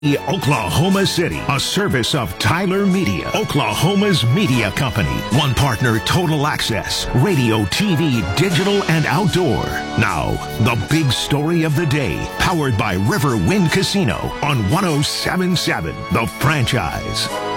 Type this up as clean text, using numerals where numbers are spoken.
Oklahoma City, a service of Tyler Media, Oklahoma's media company. One partner, Total Access, radio, TV, digital, and outdoor. Now, the big story of the day, powered by River Wind Casino on 107.7, The Franchise.